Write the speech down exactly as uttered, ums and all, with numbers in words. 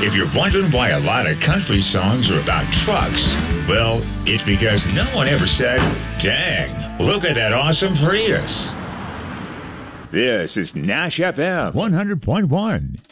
If you're wondering why a lot of country songs are about trucks, well, it's because no one ever said, dang, look at that awesome Prius. This is Nash F M one hundred point one.